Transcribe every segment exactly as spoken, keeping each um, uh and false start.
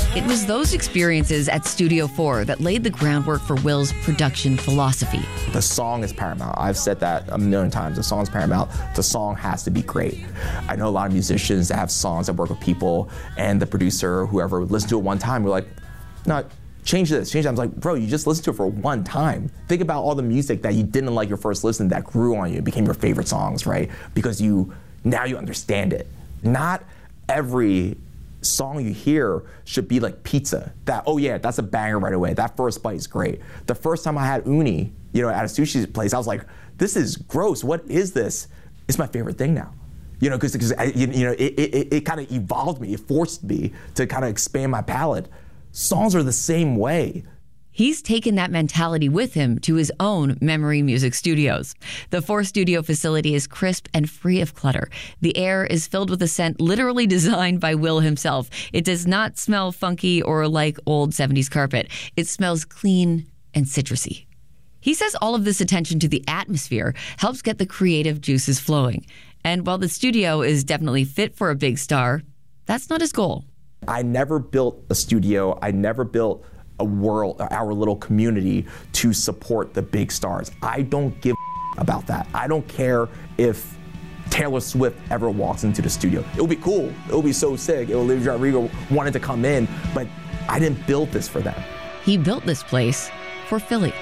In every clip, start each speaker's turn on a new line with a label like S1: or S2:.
S1: It was those experiences at Studio four that laid the groundwork for Will's production philosophy.
S2: The song is paramount. I've said that a million times. The song's paramount. The song has to be great. I know a lot of musicians that have songs that work with people, and the producer, whoever, listen to it one time, we're like, no, change this, change that. I was like, bro, you just listened to it for one time. Think about all the music that you didn't like your first listen that grew on you, became your favorite songs, right? Because you, now you understand it. Not every song you hear should be like pizza. That, oh yeah, that's a banger right away. That first bite is great. The first time I had uni, you know, at a sushi place, I was like, this is gross. What is this? It's my favorite thing now. You know, because you, you know, it, it, it kind of evolved me. It forced me to kind of expand my palate. Songs are the same way.
S1: He's taken that mentality with him to his own Memory Music Studios. The four studio facility is crisp and free of clutter. The air is filled with a scent literally designed by Will himself. It does not smell funky or like old seventies carpet. It smells clean and citrusy. He says all of this attention to the atmosphere helps get the creative juices flowing. And while the studio is definitely fit for a big star, that's not his goal.
S2: I never built a studio. I never built a world, our little community, to support the big stars. I don't give a about that. I don't care if Taylor Swift ever walks into the studio. It will be cool. It will be so sick. Olivia Rodrigo wanted to come in, but I didn't build this for them.
S1: He built this place for Philly.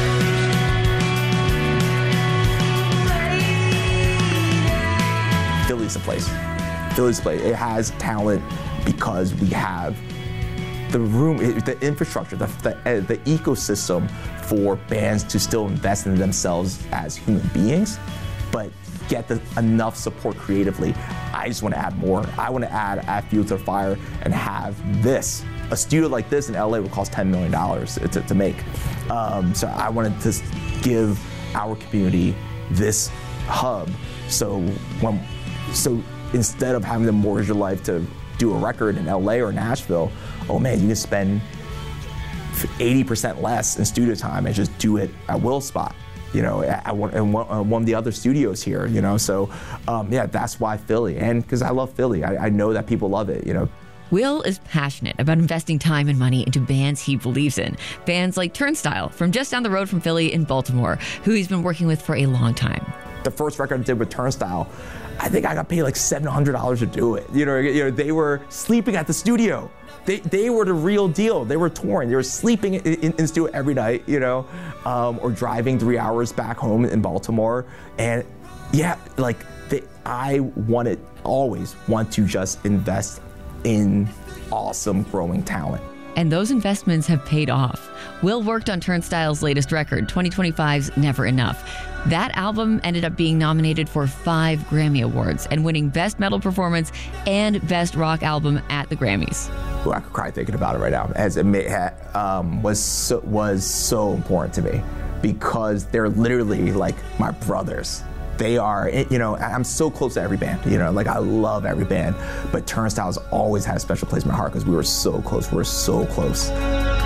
S2: Philly's a place. Philly's a place. It has talent because we have the room, the infrastructure, the, the, the ecosystem for bands to still invest in themselves as human beings, but get the, enough support creatively. I just want to add more. I want to add, add fuel to the fire and have this. A studio like this in L A would cost ten million dollars to, to make. Um, so I wanted to give our community this hub. So when, so instead of having to mortgage your life to do a record in L A or Nashville, oh man, you can spend eighty percent less in studio time and just do it at Will's spot, you know, at one, at one of the other studios here, you know. So um, yeah, that's why Philly, and because I love Philly, I, I know that people love it, you know.
S1: Will is passionate about investing time and money into bands he believes in. Bands like Turnstile, from just down the road from Philly in Baltimore, who he's been working with for a long time.
S2: The first record I did with Turnstile, I think I got paid like seven hundred dollars to do it. You know, you know, they were sleeping at the studio. They, they were the real deal. They were touring. They were sleeping in, in, in the studio every night, you know, um, or driving three hours back home in Baltimore. And yeah, like they, I wanted, always want to just invest in awesome growing talent.
S1: And those investments have paid off. Will worked on Turnstile's latest record, twenty twenty-five's Never Enough. That album ended up being nominated for five Grammy Awards and winning Best Metal Performance and Best Rock Album at the Grammys.
S2: Ooh, I could cry thinking about it right now, as it may ha- um, was so, was so important to me because they're literally like my brothers. They are, you know, I'm so close to every band, you know, like I love every band, but Turnstile's always had a special place in my heart because we were so close, we were so close.